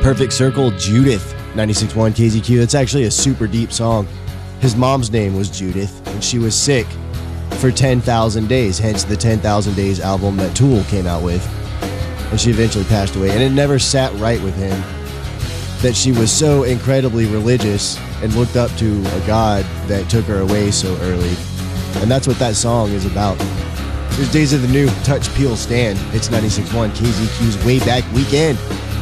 Perfect Circle, Judith, 96.1 KZQ. That's actually a super deep song. His mom's name was Judith, and she was sick for 10,000 days, hence the 10,000 Days album that Tool came out with. And she eventually passed away. And it never sat right with him that she was so incredibly religious and looked up to a God that took her away so early. And that's what that song is about. There's Days of the New, Touch, Peel, Stand. It's 96.1 KZQ's Way Back Weekend.